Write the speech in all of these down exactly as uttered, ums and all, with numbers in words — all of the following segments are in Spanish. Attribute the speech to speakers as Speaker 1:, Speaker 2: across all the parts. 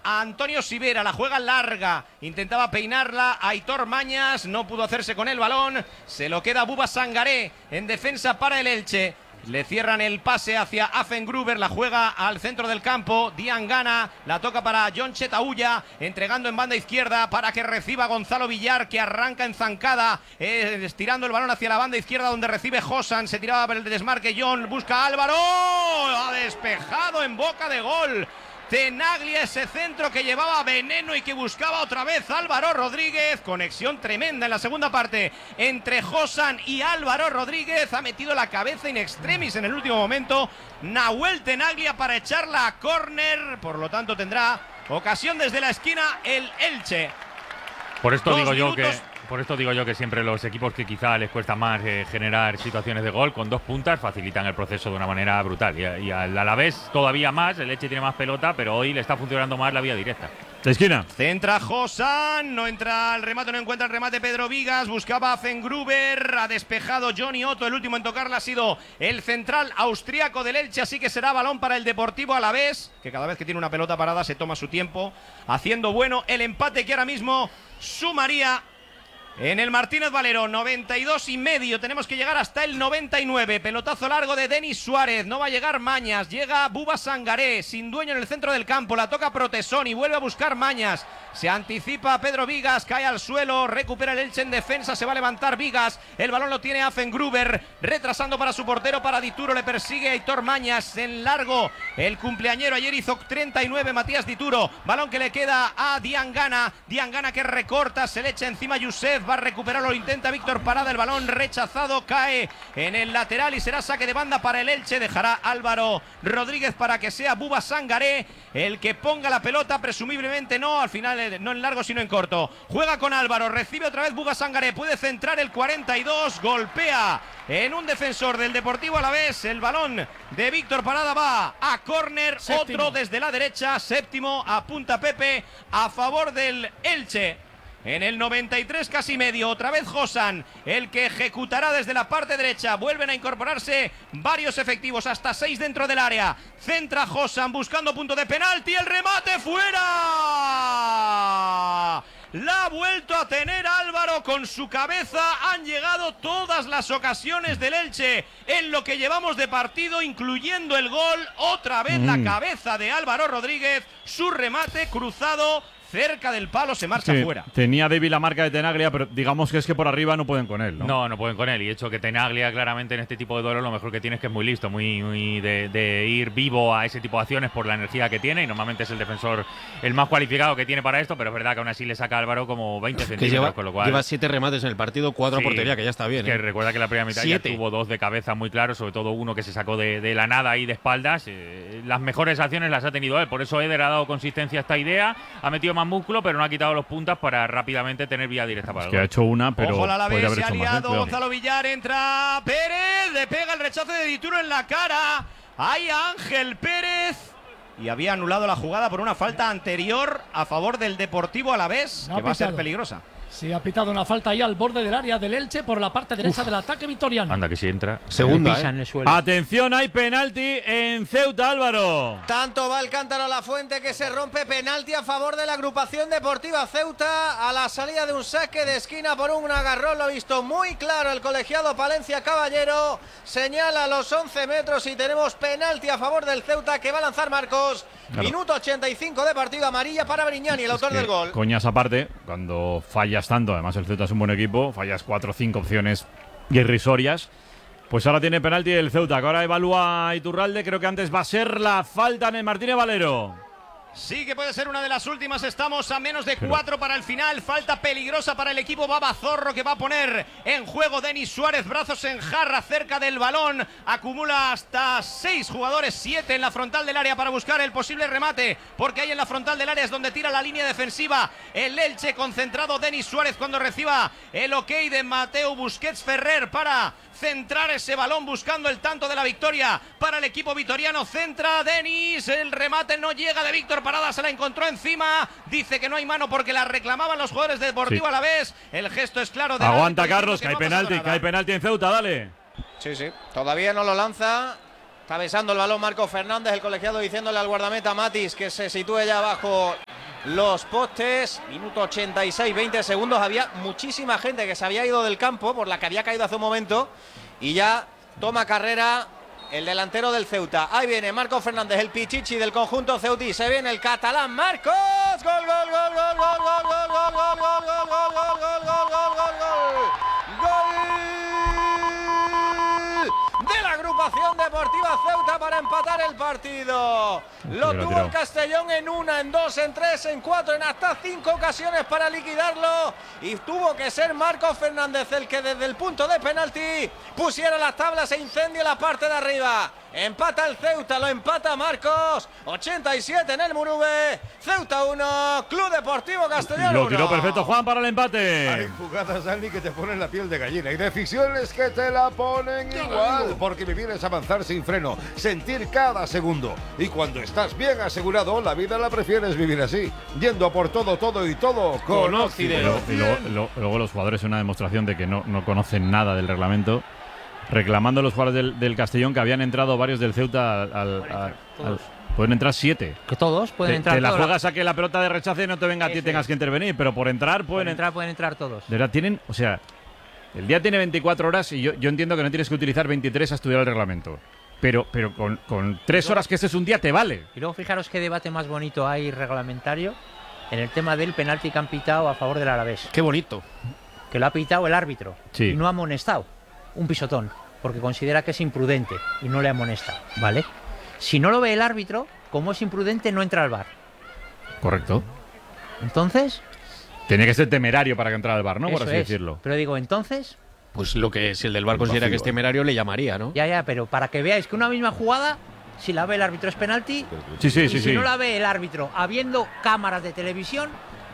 Speaker 1: a Antonio Sivera, la juega larga, intentaba peinarla Aitor Mañas, no pudo hacerse con el balón, se lo queda Buba Sangaré en defensa para el Elche. Le cierran el pase hacia Affengruber, la juega al centro del campo, Diangana, la toca para John Chetauya, entregando en banda izquierda para que reciba Gonzalo Villar, que arranca en zancada, eh, estirando el balón hacia la banda izquierda donde recibe Josan, se tiraba por el desmarque John, busca a Álvaro, ha despejado en boca de gol. Tenaglia, ese centro que llevaba veneno y que buscaba otra vez Álvaro Rodríguez. Conexión tremenda en la segunda parte entre Josan y Álvaro Rodríguez. Ha metido la cabeza in extremis en el último momento Nahuel Tenaglia para echarla a córner. Por lo tanto tendrá ocasión desde la esquina el Elche.
Speaker 2: Por esto
Speaker 1: Dos
Speaker 2: digo yo
Speaker 1: minutos.
Speaker 2: que Por esto digo yo que siempre los equipos que quizá les cuesta más eh, generar situaciones de gol, con dos puntas facilitan el proceso de una manera brutal. Y, y al Alavés todavía más, el Elche tiene más pelota, pero hoy le está funcionando más la vía directa.
Speaker 3: De esquina.
Speaker 1: Centra Josan, no entra el remate, no encuentra el remate Pedro Vigas, buscaba a Fengruber, ha despejado Johnny Otto, el último en tocarla ha sido el central austríaco del Elche, así que será balón para el Deportivo Alavés, que cada vez que tiene una pelota parada se toma su tiempo, haciendo bueno el empate que ahora mismo sumaría en el Martínez Valero. Noventa y dos y medio, tenemos que llegar hasta el noventa y nueve. Pelotazo largo de Denis Suárez, no va a llegar Mañas, llega Buba Sangaré, sin dueño en el centro del campo, la toca Protesón y vuelve a buscar Mañas, se anticipa Pedro Vigas, cae al suelo, recupera el Elche en defensa, se va a levantar Vigas, el balón lo tiene Affengruber, retrasando para su portero, para Dituro, le persigue Aitor Mañas, en largo el cumpleañero, ayer hizo treinta y nueve Matías Dituro, balón que le queda a Diangana, Diangana que recorta, se le echa encima Youssef, va a recuperarlo, lo intenta Víctor Parada, el balón rechazado, cae en el lateral y será saque de banda para el Elche, dejará Álvaro Rodríguez para que sea Buba Sangaré el que ponga la pelota, presumiblemente no, al final no en largo sino en corto, juega con Álvaro, recibe otra vez Buba Sangaré, puede centrar el cuarenta y dos, golpea en un defensor del Deportivo Alavés, el balón de Víctor Parada va a córner, otro desde la derecha, séptimo, apunta Pepe a favor del Elche. En el noventa y tres casi medio, otra vez Josan, el que ejecutará desde la parte derecha. Vuelven a incorporarse varios efectivos, hasta seis dentro del área. Centra Josan buscando punto de penalti, el remate fuera. La ha vuelto a tener Álvaro con su cabeza. Han llegado todas las ocasiones del Elche en lo que llevamos de partido, incluyendo el gol. Otra vez mm. la cabeza de Álvaro Rodríguez, su remate cruzado cerca del palo, se marcha
Speaker 3: sí,
Speaker 1: fuera.
Speaker 3: Tenía débil la marca de Tenaglia, pero digamos que es que por arriba no pueden con él, ¿no?
Speaker 2: No, no pueden con él. Y hecho que Tenaglia claramente en este tipo de duelo lo mejor que tiene es que es muy listo, muy, muy de, de ir vivo a ese tipo de acciones por la energía que tiene. Y normalmente es el defensor el más cualificado que tiene para esto, pero es verdad que aún así le saca a Álvaro como veinte centímetros,
Speaker 4: lleva,
Speaker 2: con lo cual
Speaker 4: lleva siete remates en el partido, cuatro
Speaker 2: sí,
Speaker 4: a portería, que ya está bien.
Speaker 2: Que
Speaker 4: ¿eh?
Speaker 2: recuerda que la primera mitad
Speaker 4: siete.
Speaker 2: ya tuvo dos de cabeza muy claros, sobre todo uno que se sacó de, de la nada y de espaldas. Eh, las mejores acciones las ha tenido él, por eso Eder ha dado consistencia a esta idea, ha metido más músculo, pero no ha quitado los puntas para rápidamente tener vía directa para
Speaker 3: es
Speaker 2: el
Speaker 3: que
Speaker 2: gol.
Speaker 3: ha hecho una, pero
Speaker 1: ojo, la
Speaker 3: podría haber
Speaker 1: se ha
Speaker 3: hecho más.
Speaker 1: liado
Speaker 3: ¿eh?
Speaker 1: Gonzalo Villar, entra Pérez, le pega el rechazo de Dituro en la cara. Hay Ángel Pérez. Y había anulado la jugada por una falta anterior a favor del Deportivo Alavés,
Speaker 5: no
Speaker 1: que va a ser
Speaker 5: pitado.
Speaker 1: peligrosa.
Speaker 5: Sí, ha pitado una falta ahí al borde del área del Elche por la parte derecha Uf. del ataque vitoriano.
Speaker 2: Anda que si entra.
Speaker 4: Segunda, ¿eh?
Speaker 3: Atención, hay penalti en Ceuta, Álvaro.
Speaker 6: Tanto va el cántaro a la fuente que se rompe, penalti a favor de la agrupación deportiva Ceuta a la salida de un saque de esquina por un agarrón. Lo ha visto muy claro el colegiado Palencia Caballero. Señala los once metros y tenemos penalti a favor del Ceuta que va a lanzar Marcos. Claro. Minuto ochenta y cinco de partido, amarilla para Brignani, el autor
Speaker 3: es
Speaker 6: del gol.
Speaker 3: Coñas aparte, cuando fallas tanto, además el Ceuta es un buen equipo, fallas cuatro o cinco opciones irrisorias. Pues ahora tiene penalti el Ceuta, que ahora evalúa Iturralde. Creo que antes va a ser la falta en el Martínez Valero.
Speaker 1: Sí que puede ser una de las últimas, estamos a menos de cuatro para el final, falta peligrosa para el equipo Babazorro que va a poner en juego Denis Suárez, brazos en jarra cerca del balón, acumula hasta seis jugadores, siete en la frontal del área para buscar el posible remate, porque ahí en la frontal del área es donde tira la línea defensiva el Elche, concentrado Denis Suárez cuando reciba el ok de Mateu Busquets Ferrer para centrar ese balón buscando el tanto de la victoria para el equipo vitoriano. Centra Denis, el remate no llega de Víctor Parada, se la encontró encima, dice que no hay mano porque la reclamaban los jugadores de Deportivo sí. Alavés. El gesto es claro de
Speaker 3: aguanta Carlos, que, que hay no penalti, que hay penalti en Ceuta, dale.
Speaker 6: Sí, sí, todavía no lo lanza. Está besando el balón Marco Fernández, el colegiado, diciéndole al guardameta Matis que se sitúe ya bajo los postes. Minuto ochenta y seis, veinte segundos. Había muchísima gente que se había ido del campo por la que había caído hace un momento. Y ya toma carrera el delantero del Ceuta. Ahí viene Marcos Fernández, el pichichi del conjunto ceutí. Se viene el catalán Marcos. Gol, gol, gol, gol, gol, gol, gol, gol, gol, gol, gol, gol, gol, gol, gol, gol, gol. Gol de la agrupación deportiva Ceuta para empatar el partido. Lo tuvo el Castellón en una, en dos, en tres, en cuatro, en hasta cinco ocasiones para liquidarlo. Y tuvo que ser Marcos Fernández el que desde el punto de penalti pusiera las tablas e incendie la parte de arriba. Empata el Ceuta, lo empata Marcos. ochenta y siete en el Murube. Ceuta uno, Club Deportivo Castellón uno.
Speaker 3: Lo tiró perfecto Juan para el empate.
Speaker 7: Hay jugadas, Andy, que te ponen la piel de gallina y decisiones que te la ponen igual. Porque vivir es avanzar sin freno, sentir cada segundo. Y cuando estás bien asegurado, la vida la prefieres vivir así, yendo a por todo, todo y todo con Occident.
Speaker 3: Y luego, y luego, luego los jugadores, una demostración de que no, no conocen nada del reglamento, reclamando a los jugadores del, del Castellón que habían entrado varios del Ceuta al, al, al, al pueden entrar siete.
Speaker 4: Que todos pueden
Speaker 3: te,
Speaker 4: entrar.
Speaker 3: Te la
Speaker 4: todos.
Speaker 3: juegas a que la pelota de rechace no te venga a ti, tengas que intervenir, pero por entrar pueden,
Speaker 4: pueden entrar, pueden entrar todos.
Speaker 3: De verdad tienen, o sea, el día tiene veinticuatro horas y yo, yo entiendo que no tienes que utilizar veintitrés a estudiar el reglamento. Pero, pero con, con tres horas que este es un día te vale.
Speaker 4: Y luego fijaros qué debate más bonito hay reglamentario en el tema del penalti que han pitado a favor del Alavés.
Speaker 8: Qué bonito.
Speaker 4: Que lo ha pitado el árbitro.
Speaker 3: Sí.
Speaker 4: Y no ha amonestado. Un pisotón. Porque considera que es imprudente y no le amonesta. ¿Vale? Si no lo ve el árbitro, como es imprudente, no entra al V A R.
Speaker 3: Correcto.
Speaker 4: Entonces...
Speaker 3: Tenía que ser temerario para que entrara al V A R, ¿no? Por así
Speaker 4: es.
Speaker 3: decirlo.
Speaker 4: Pero digo, entonces...
Speaker 8: Pues lo que si el del V A R considera que es temerario, le llamaría, ¿no?
Speaker 4: Ya, ya, pero para que veáis que una misma jugada, si la ve el árbitro es penalti.
Speaker 3: Sí, sí,
Speaker 4: y
Speaker 3: sí.
Speaker 4: si
Speaker 3: sí.
Speaker 4: no la ve el árbitro, habiendo cámaras de televisión,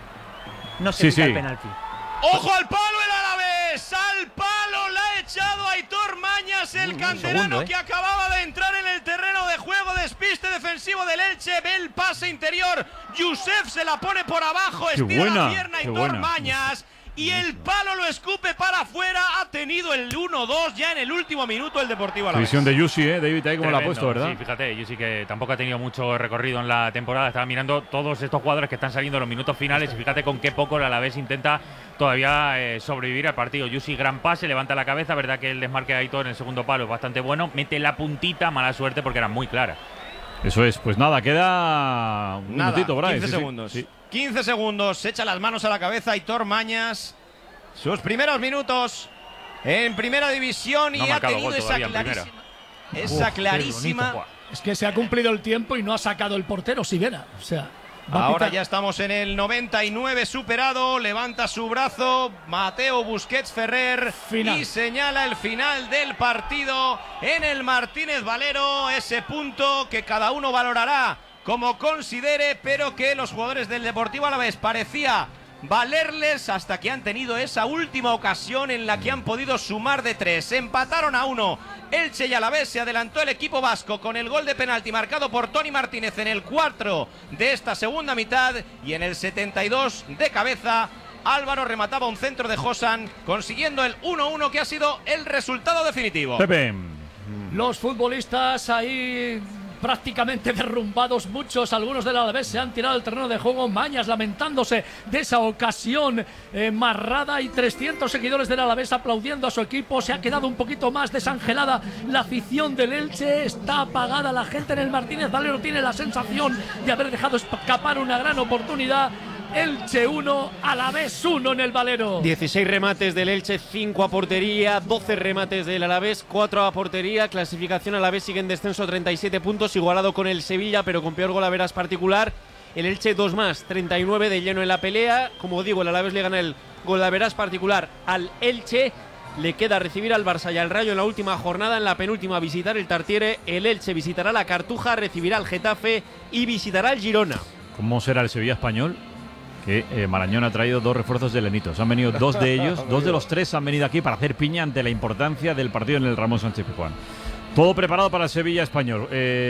Speaker 4: no se
Speaker 3: Sí,
Speaker 4: pita
Speaker 3: sí.
Speaker 4: el penalti.
Speaker 1: ¡Ojo al palo el Alavés! ¡Al palo! La ha echado Aitor Mañas, el
Speaker 4: Un
Speaker 1: canterano
Speaker 4: segundo, ¿eh?
Speaker 1: que acababa de entrar en el terreno de juego. Despiste defensivo del Elche. Ve el pase interior. Yusef se la pone por abajo.
Speaker 3: Qué
Speaker 1: Estira
Speaker 3: buena,
Speaker 1: la pierna
Speaker 3: qué
Speaker 1: Aitor
Speaker 3: buena.
Speaker 1: Mañas. Y el palo lo escupe para afuera. Ha tenido el uno dos ya en el último minuto el Deportivo Alavés.
Speaker 3: Visión de Yusi, ¿eh? David, ahí como la ha
Speaker 2: Tremendo,
Speaker 3: puesto, ¿verdad?
Speaker 2: Sí, fíjate, Yusi que tampoco ha tenido mucho recorrido en la temporada. Estaba mirando todos estos jugadores que están saliendo en los minutos finales y fíjate con qué poco el Alavés intenta todavía eh, sobrevivir al partido. Yusi, gran pase, levanta la cabeza, verdad que el desmarque de Aitor en el segundo palo es bastante bueno. Mete la puntita, mala suerte porque era muy clara.
Speaker 3: Eso es, pues nada, queda un
Speaker 1: Nada,
Speaker 3: minutito, Brais.
Speaker 1: quince
Speaker 3: Sí, sí.
Speaker 1: segundos.
Speaker 3: Sí.
Speaker 1: quince segundos. Se echa las manos a la cabeza Aitor Mañas. Sus primeros minutos en primera división y
Speaker 2: No ha
Speaker 1: ha
Speaker 2: marcado
Speaker 1: tenido
Speaker 2: gol
Speaker 1: esa
Speaker 2: todavía en primera.
Speaker 1: clarísima, esa
Speaker 5: Uf, qué
Speaker 1: clarísima.
Speaker 5: bonito. Es que se ha cumplido el tiempo y no ha sacado el portero Siguera. O sea, va a
Speaker 1: Ahora
Speaker 5: pitar.
Speaker 1: ya estamos en el noventa y nueve superado. Levanta su brazo Mateo Busquets Ferrer
Speaker 5: Final.
Speaker 1: y señala el final del partido en el Martínez Valero. Ese punto que cada uno valorará como considere, pero que los jugadores del Deportivo Alavés parecía valerles hasta que han tenido esa última ocasión en la que han podido sumar de tres. Empataron a uno Elche y Alavés. Se adelantó el equipo vasco con el gol de penalti marcado por Toni Martínez en el cuatro de esta segunda mitad, y en el setenta y dos de cabeza Álvaro remataba un centro de Josan, consiguiendo el uno uno que ha sido el resultado definitivo.
Speaker 3: Pepe.
Speaker 5: Los futbolistas ahí prácticamente derrumbados, muchos, algunos del Alavés se han tirado al terreno de juego. Mañas lamentándose de esa ocasión eh, marrada, y trescientos seguidores del Alavés aplaudiendo a su equipo. Se ha quedado un poquito más desangelada la afición del Elche, está apagada la gente en el Martínez Valero, tiene la sensación de haber dejado escapar una gran oportunidad. Elche uno, Alavés uno en el Valero.
Speaker 8: dieciséis remates del Elche, cinco a portería, doce remates del Alavés, cuatro a portería. Clasificación: Alavés sigue en descenso, treinta y siete puntos, igualado con el Sevilla, pero con peor golaveras particular. El Elche dos más, treinta y nueve de lleno en la pelea. Como digo, el Alavés le gana el golaveras particular al Elche. Le queda recibir al Barça y al Rayo en la última jornada. En la penúltima visitar el Tartiere. El Elche visitará la Cartuja, recibirá al Getafe y visitará el Girona.
Speaker 3: ¿Cómo será el Sevilla español? Que eh, Marañón ha traído dos refuerzos de Lenitos. Han venido dos de ellos, dos de los tres han venido aquí para hacer piña ante la importancia del partido en el Ramón Sánchez Pizjuán. Todo preparado para el Sevilla español. Eh,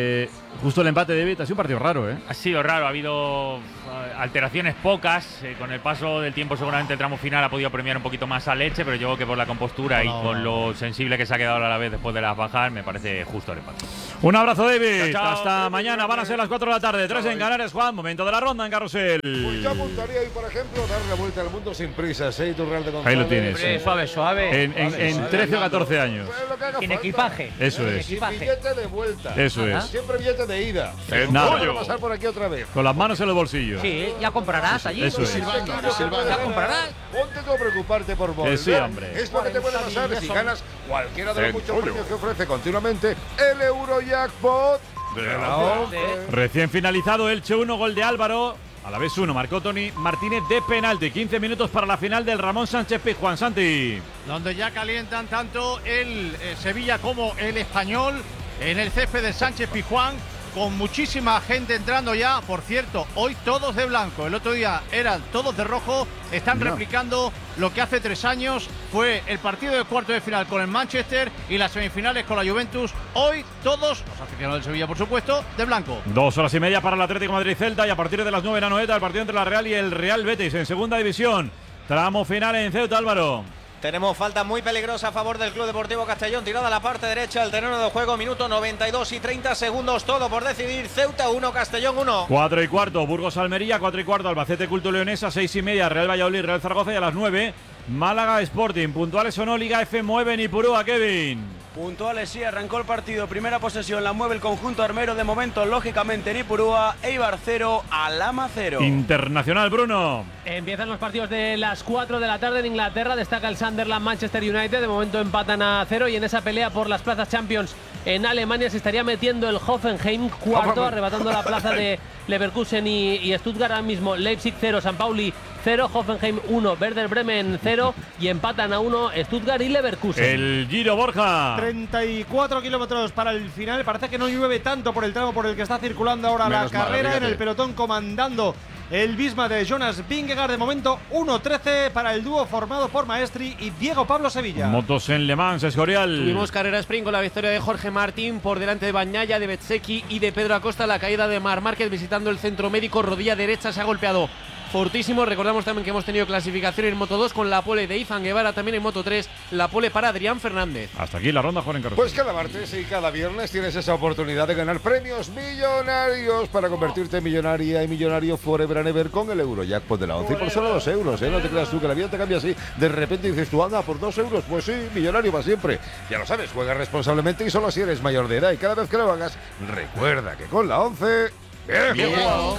Speaker 3: justo el empate de David. Ha sido un partido raro, ¿eh?
Speaker 2: Ha sido raro, ha habido alteraciones pocas. Eh, con el paso del tiempo, seguramente el tramo final ha podido premiar un poquito más a Leche, pero yo creo que por la compostura no, y con lo sensible que se ha quedado a la vez después de las bajas, me parece justo el empate.
Speaker 3: Un abrazo, David.
Speaker 2: Chao, chao.
Speaker 3: Hasta mañana. Van a ser las cuatro de la tarde. tres en Canarias, Juan. Momento de la ronda en Carrusel.
Speaker 7: Pues yo apuntaría hoy, por ejemplo, dar la vuelta al mundo sin prisas, ¿eh? Iturralde de González.
Speaker 3: Ahí lo tienes.
Speaker 4: Hombre, suave, suave.
Speaker 3: En, en, en trece o catorce años.
Speaker 4: Sin equipaje.
Speaker 3: Eso
Speaker 4: Sin
Speaker 3: es.
Speaker 7: Sin
Speaker 4: equipaje.
Speaker 7: billete de vuelta.
Speaker 3: Eso es.
Speaker 7: Siempre billete de ida.
Speaker 3: Eh,
Speaker 7: No
Speaker 3: nada.
Speaker 7: voy a pasar por aquí otra vez.
Speaker 3: Con las manos en los bolsillos.
Speaker 4: Sí, ya comprarás allí.
Speaker 3: Eso es.
Speaker 7: Silvano, Silvano.
Speaker 4: ¿Ya comprarás?
Speaker 7: Ponte tú a preocuparte por volver.
Speaker 3: Eh, sí, hombre.
Speaker 7: Es lo que te puede pasar si ganas cualquiera de los muchos premios que ofrece continuamente el Eurojackpot de la once.
Speaker 3: Recién finalizado, Elche uno, gol de Álvaro. A la vez uno, marcó Tony Martínez de penalti. quince minutos para la final del Ramón Sánchez Pizjuán. Santi.
Speaker 9: Donde ya calientan tanto el eh, Sevilla como el Español en el césped del Sánchez Pizjuán, con muchísima gente entrando ya. Por cierto, hoy todos de blanco. El otro día eran todos de rojo. Están no. replicando lo que hace tres años fue el partido de cuarto de final con el Manchester y las semifinales con la Juventus. Hoy todos, los aficionados del Sevilla por supuesto, de blanco.
Speaker 3: Dos horas y media para el Atlético Madrid-Celta y a partir de las nueve en Anoeta el partido entre la Real y el Real Betis en segunda división. Tramo final en Ceuta, Álvaro.
Speaker 6: Tenemos falta muy peligrosa a favor del Club Deportivo Castellón, tirada a la parte derecha del terreno de juego, minuto noventa y dos y treinta segundos, todo por decidir. Ceuta uno, Castellón uno.
Speaker 3: Cuatro y cuarto, Burgos Almería, cuatro y cuarto, Albacete Culto Leonesa, seis y media, Real Valladolid, Real Zaragoza y a las nueve, Málaga Sporting. Puntuales o no, Liga F mueve ni Purúa, Kevin.
Speaker 10: Puntuales, sí, arrancó el partido, primera posesión la mueve el conjunto armero, de momento lógicamente Nipurúa, Eibar cero, Alhama cero.
Speaker 3: Internacional, Bruno.
Speaker 8: Empiezan los partidos de las cuatro de la tarde en Inglaterra, destaca el Sunderland Manchester United, de momento empatan a cero y en esa pelea por las plazas Champions en Alemania se estaría metiendo el Hoffenheim cuarto, arrebatando la plaza de Leverkusen y, y Stuttgart. Ahora mismo Leipzig cero, San Pauli cero, Hoffenheim uno, Werder Bremen cero y empatan a uno Stuttgart y Leverkusen.
Speaker 3: El Giro, Borja.
Speaker 11: treinta y cuatro kilómetros para el final. Parece que no llueve tanto por el tramo por el que está circulando ahora
Speaker 7: Menos
Speaker 11: la carrera.
Speaker 7: mal,
Speaker 11: en el pelotón comandando el Visma de Jonas Vingegaard. De momento uno trece para el dúo formado por Maestri y Diego Pablo Sevilla.
Speaker 3: Motos en Le Mans, Escorial.
Speaker 8: Tuvimos carrera sprint con la victoria de Jorge Martín por delante de Bagnaia, de Bezzecchi y de Pedro Acosta. La caída de Marc Márquez visitando el centro médico, rodilla derecha, se ha golpeado fortísimo. Recordamos también que hemos tenido clasificación en Moto dos con la pole de Izan Guevara, también en Moto tres la pole para Adrián Fernández.
Speaker 3: Hasta aquí la ronda, Juan en Carrusel.
Speaker 7: Pues cada martes y cada viernes tienes esa oportunidad de ganar premios millonarios para convertirte en millonaria y millonario forever and ever con el Eurojackpot de la once. Y por solo dos euros, ¿eh? No te creas tú que la vida te cambia así. De repente dices tú, anda, por dos euros, pues sí, millonario para siempre. Ya lo sabes, juega responsablemente y solo si eres mayor de edad. Y cada vez que lo hagas, recuerda que con la once... ¡Bien, bien jugado!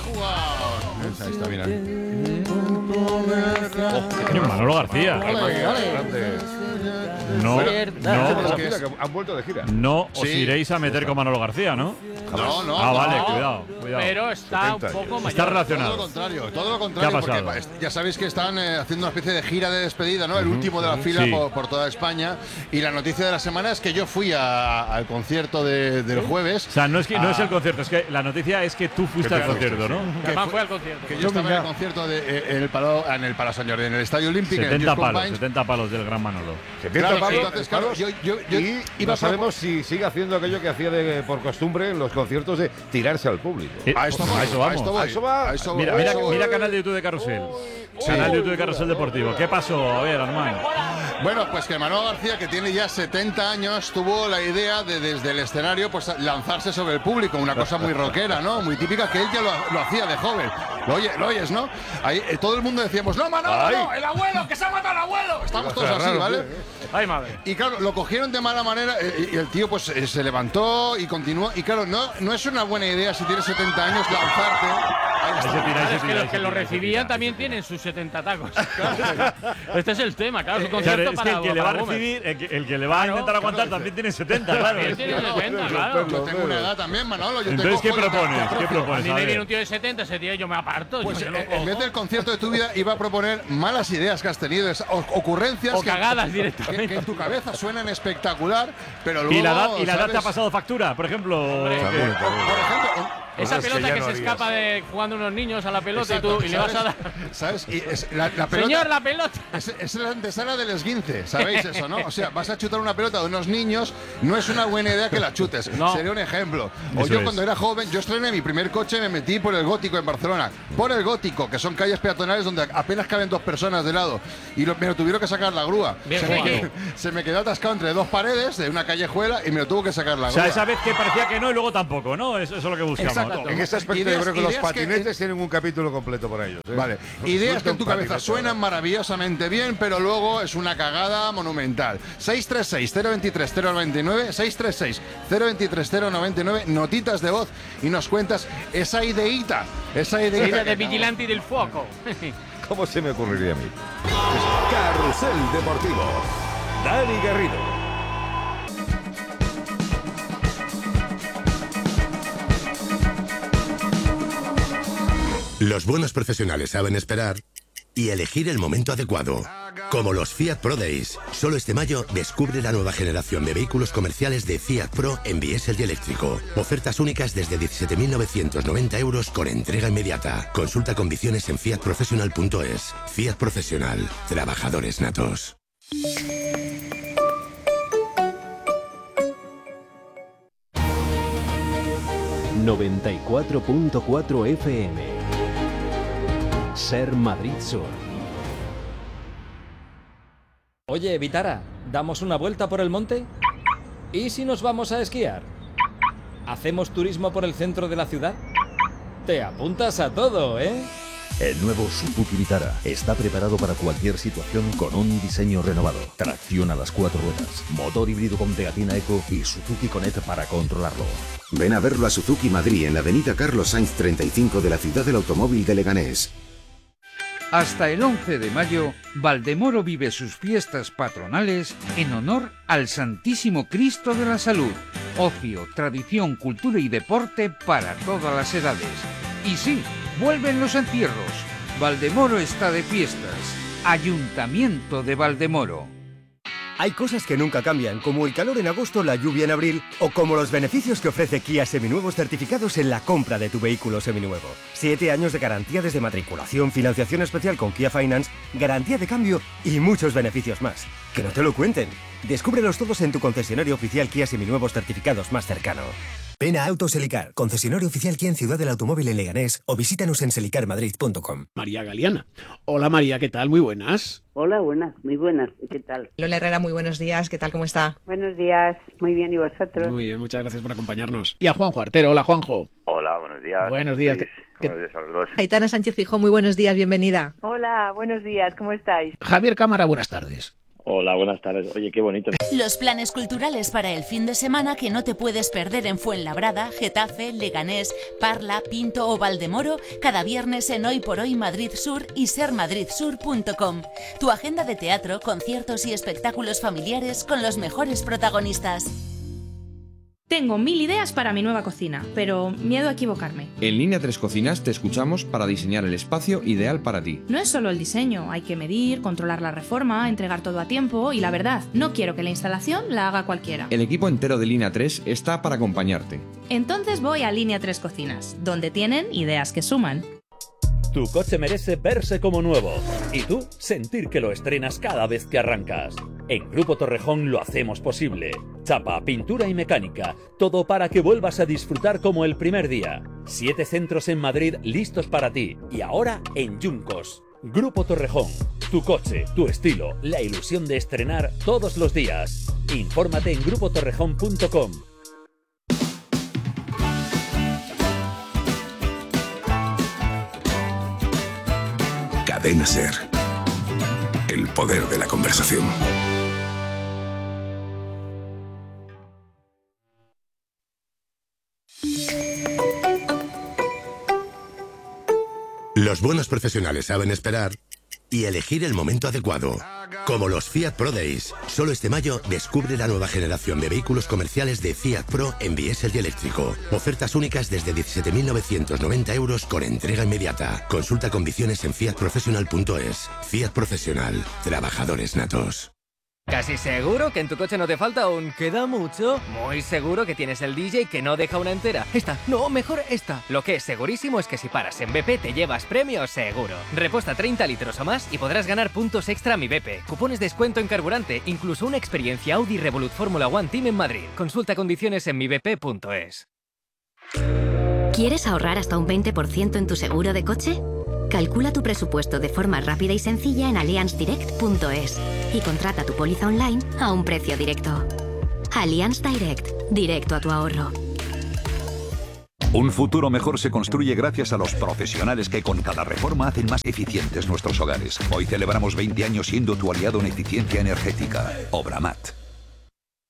Speaker 12: Ahí está, mira.
Speaker 3: Oh, Manolo García. No, no,
Speaker 7: han vuelto de gira.
Speaker 3: No os
Speaker 12: Sí.
Speaker 3: iréis a meter con Manolo García, ¿no?
Speaker 12: No, no.
Speaker 3: Ah, vale,
Speaker 12: no.
Speaker 3: cuidado, cuidado.
Speaker 5: Pero está un poco mayor.
Speaker 3: Está relacionado.
Speaker 12: Todo lo contrario, todo lo contrario.
Speaker 3: ¿Qué ha pasado?
Speaker 12: Porque ya sabéis que están eh, haciendo una especie de gira de despedida, ¿no? El último de la fila
Speaker 3: Sí.
Speaker 12: por, por toda España. Y la noticia de la semana es que yo fui a- al concierto de- del jueves.
Speaker 3: O sea, no es que no
Speaker 12: a-
Speaker 3: es el concierto, es que la noticia es que tú fuiste al concierto, ¿no?
Speaker 12: Que
Speaker 5: Además
Speaker 12: fue-
Speaker 5: fue al concierto.
Speaker 12: Que yo estaba en el concierto de, eh, en el Palau, en el Palau Sant Jordi, en el Estadio Olímpico, en el
Speaker 3: setenta
Speaker 12: Just
Speaker 3: palos,
Speaker 12: Combines.
Speaker 3: setenta palos del gran Manolo.
Speaker 7: setenta
Speaker 12: Claro,
Speaker 7: palos,
Speaker 12: entonces, claro,
Speaker 7: palos,
Speaker 12: yo- yo- yo
Speaker 7: y
Speaker 12: iba
Speaker 7: no
Speaker 12: a
Speaker 7: sabemos si sigue haciendo aquello que hacía de, por costumbre en los conciertos de tirarse al público.
Speaker 3: Eh,
Speaker 12: A esto voy,
Speaker 3: a eso vamos.
Speaker 12: a esto voy,
Speaker 7: A eso va.
Speaker 12: a eso
Speaker 3: Mira,
Speaker 12: voy,
Speaker 3: mira,
Speaker 12: a eso voy.
Speaker 3: mira canal de YouTube de Carrusel. Canal de YouTube de Carrusel Deportivo. ¿Qué pasó? A ver, hermano.
Speaker 12: Bueno, pues que Manolo García, que tiene ya setenta años, tuvo la idea de desde el escenario pues lanzarse sobre el público, una cosa muy rockera, ¿no? Muy típica, que él ya lo, lo hacía de joven. Lo, oye, lo oyes, ¿no? Ahí eh, todo el mundo decíamos, no, Manolo,
Speaker 7: Ay.
Speaker 12: no, el abuelo, que se ha matado el abuelo. Estamos todos así, ¿vale?
Speaker 5: Ay, madre.
Speaker 12: Y claro, lo cogieron de mala manera eh, y el tío pues eh, se levantó y continuó. Y claro, no, no es una buena idea si tienes setenta años lanzarte. Ahí
Speaker 3: Ahí
Speaker 12: está.
Speaker 3: se tira, ahí
Speaker 5: Claro,
Speaker 3: se
Speaker 5: es que
Speaker 3: tira,
Speaker 5: los
Speaker 3: ahí
Speaker 5: que
Speaker 3: se
Speaker 5: lo
Speaker 3: tira, ahí se
Speaker 5: recibían
Speaker 3: tira.
Speaker 5: también tienen sus setenta tacos. Este es el tema, claro, es un
Speaker 3: Claro,
Speaker 5: concierto
Speaker 3: es que
Speaker 5: para,
Speaker 3: el que le va a
Speaker 5: para Gómez.
Speaker 3: recibir, el que, el que le va a
Speaker 5: Claro,
Speaker 3: intentar aguantar
Speaker 12: claro,
Speaker 3: también tiene setenta, claro.
Speaker 5: También tiene setenta, claro.
Speaker 12: Yo tengo una edad también, Manolo. Yo
Speaker 3: Entonces,
Speaker 12: tengo
Speaker 3: ¿qué propones? ¿Qué
Speaker 5: A
Speaker 3: propones?
Speaker 5: mí
Speaker 3: A
Speaker 5: me
Speaker 3: ver.
Speaker 5: viene un tío de setenta, ese tío yo me aparto.
Speaker 12: Pues
Speaker 5: yo
Speaker 12: eh,
Speaker 5: me lo
Speaker 12: en
Speaker 5: cojo.
Speaker 12: vez del concierto de tu vida iba a proponer malas ideas que has tenido, es- o- ocurrencias
Speaker 5: O
Speaker 12: que,
Speaker 5: cagadas
Speaker 12: que-
Speaker 5: directamente.
Speaker 12: que en tu cabeza suenan espectacular, pero luego
Speaker 3: ¿Y la edad, y la edad te ha
Speaker 12: ¿sabes?
Speaker 3: pasado factura? Por ejemplo.
Speaker 5: Hombre,
Speaker 3: ¿qué?
Speaker 12: Por ejemplo,
Speaker 8: Esa
Speaker 7: es que
Speaker 8: pelota
Speaker 7: ya
Speaker 8: que,
Speaker 7: no
Speaker 8: se
Speaker 7: harías.
Speaker 8: escapa de jugando unos niños a la pelota y,
Speaker 12: Exacto,
Speaker 8: tú, y le vas a dar.
Speaker 12: ¿Sabes? Y es, la, la pelota,
Speaker 8: Señor, la pelota.
Speaker 12: Es, es la antesala del esguince, ¿sabéis eso, no? O sea, vas a chutar una pelota de unos niños, no es una buena idea que la chutes.
Speaker 8: No.
Speaker 12: Sería un ejemplo. O
Speaker 3: Eso
Speaker 12: yo
Speaker 3: es.
Speaker 12: cuando era joven, yo estrené mi primer coche y me metí por el Gótico en Barcelona. Por el Gótico, que son calles peatonales donde apenas caben dos personas de lado. Y lo- me lo tuvieron que sacar la grúa.
Speaker 8: Bien
Speaker 12: Se me,
Speaker 8: jugado.
Speaker 12: quedó, se me quedó atascado entre dos paredes de una callejuela y me lo tuvo que sacar la
Speaker 3: O
Speaker 12: grúa.
Speaker 3: sea, esa vez que parecía que no y luego tampoco, ¿no? Eso, eso es lo que buscamos.
Speaker 12: Exacto.
Speaker 7: En ese aspecto
Speaker 12: Ideas-
Speaker 7: yo creo que los
Speaker 12: ideas que-
Speaker 7: patinetes tienen un capítulo completo para ellos. ¿eh?
Speaker 12: Vale, ideas que en tu cabeza
Speaker 7: Patinete,
Speaker 12: suenan maravillosamente bien, pero luego es una cagada monumental. seis tres seis, cero veintitrés, cero noventa y nueve, seis tres seis, cero veintitrés, cero noventa y nueve, notitas de voz y nos cuentas esa ideita, esa ideita.
Speaker 8: Idea
Speaker 12: que-
Speaker 8: de vigilante y del foco.
Speaker 7: ¿Cómo se me ocurriría a mí?
Speaker 13: Carrusel Deportivo. Dani Garrido.
Speaker 14: Los buenos profesionales saben esperar y elegir el momento adecuado. Como los Fiat Pro Days. Solo este mayo descubre la nueva generación de vehículos comerciales de Fiat Pro en diésel y eléctrico. Ofertas únicas desde diecisiete mil novecientos noventa euros con entrega inmediata. Consulta condiciones en fiat professional punto es. Fiat Profesional. Trabajadores natos.
Speaker 15: noventa y cuatro punto cuatro F M. Ser Madrid Sur.
Speaker 16: Oye, Vitara, ¿damos una vuelta por el monte? ¿Y si nos vamos a esquiar? ¿Hacemos turismo por el centro de la ciudad? Te apuntas a todo, ¿eh?
Speaker 17: El nuevo Suzuki Vitara está preparado para cualquier situación con un diseño renovado. Tracción a las cuatro ruedas, motor híbrido con pegatina Eco y Suzuki Connect para controlarlo.
Speaker 18: Ven a verlo a Suzuki Madrid en la avenida Carlos Sainz treinta y cinco de la ciudad del automóvil de Leganés.
Speaker 19: Hasta el once de mayo, Valdemoro vive sus fiestas patronales en honor al Santísimo Cristo de la Salud. Ocio, tradición, cultura y deporte para todas las edades. Y sí, vuelven los encierros. Valdemoro está de fiestas. Ayuntamiento de Valdemoro.
Speaker 20: Hay cosas que nunca cambian, como el calor en agosto, la lluvia en abril, o como los beneficios que ofrece Kia Seminuevos certificados en la compra de tu vehículo seminuevo. Siete años de garantía desde matriculación, financiación especial con Kia Finance, garantía de cambio y muchos beneficios más. Que no te lo cuenten. Descúbrelos todos en tu concesionario oficial Kia Seminuevos certificados más cercano. Ven a Autos Selicar, concesionario oficial Kia en Ciudad del Automóvil en Leganés, o visítanos en selicar madrid punto com.
Speaker 21: María Galeana. Hola María, ¿qué tal? Muy buenas.
Speaker 22: Hola, buenas, muy buenas. ¿Qué tal?
Speaker 23: Lola Herrera, muy buenos días. ¿Qué tal? ¿Cómo está?
Speaker 22: Buenos días. Muy bien, ¿y vosotros?
Speaker 21: Muy bien, muchas gracias por acompañarnos. Y a Juanjo Artero. Hola Juanjo.
Speaker 24: Hola, buenos días.
Speaker 21: Buenos días.
Speaker 24: Luis. Buenos días a los dos.
Speaker 23: Aitana Sánchez Fijó, muy buenos días. Bienvenida.
Speaker 22: Hola, buenos días. ¿Cómo estáis?
Speaker 21: Javier Cámara, buenas tardes.
Speaker 24: Hola, buenas tardes. Oye, qué bonito.
Speaker 25: Los planes culturales para el fin de semana que no te puedes perder en Fuenlabrada, Getafe, Leganés, Parla, Pinto o Valdemoro, cada viernes en Hoy por Hoy Madrid Sur y ser madrid sur punto com. Tu agenda de teatro, conciertos y espectáculos familiares con los mejores protagonistas.
Speaker 26: Tengo mil ideas para mi nueva cocina, pero miedo a equivocarme.
Speaker 27: En Línea tres Cocinas te escuchamos para diseñar el espacio ideal para ti.
Speaker 26: No es solo el diseño, hay que medir, controlar la reforma, entregar todo a tiempo y la verdad, no quiero que la instalación la haga cualquiera.
Speaker 27: El equipo entero de Línea tres está para acompañarte.
Speaker 26: Entonces voy a Línea tres Cocinas, donde tienen ideas que suman.
Speaker 28: Tu coche merece verse como nuevo y tú sentir que lo estrenas cada vez que arrancas. En Grupo Torrejón lo hacemos posible. Chapa, pintura y mecánica, todo para que vuelvas a disfrutar como el primer día. Siete centros en Madrid listos para ti y ahora en Yuncos. Grupo Torrejón, tu coche, tu estilo, la ilusión de estrenar todos los días. Infórmate en grupo torrejón punto com.
Speaker 13: Cadena Ser. El poder de la conversación.
Speaker 14: Los buenos profesionales saben esperar y elegir el momento adecuado. Como los Fiat Pro Days. Solo este mayo descubre la nueva generación de vehículos comerciales de Fiat Pro en diésel y eléctrico. Ofertas únicas desde diecisiete mil novecientos noventa euros con entrega inmediata. Consulta condiciones en fiat professional punto es. Fiat Profesional. Trabajadores natos.
Speaker 1: Casi seguro que en tu coche no te falta un queda mucho. Muy seguro que tienes el D J que no deja una entera. Esta, no, mejor esta. Lo que es segurísimo es que si paras en B P te llevas premios seguro. Reposta treinta litros o más y podrás ganar puntos extra a Mi B P, cupones de descuento en carburante, incluso una experiencia Audi Revolut Fórmula One Team en Madrid. Consulta condiciones en mi b p punto es.
Speaker 2: ¿Quieres ahorrar hasta un veinte por ciento en tu seguro de coche? Calcula tu presupuesto de forma rápida y sencilla en allianz direct punto es y contrata tu póliza online a un precio directo. Allianz Direct, directo a tu ahorro.
Speaker 4: Un futuro mejor se construye gracias a los profesionales que con cada reforma hacen más eficientes nuestros hogares. Hoy celebramos veinte años siendo tu aliado en eficiencia energética. Obramat.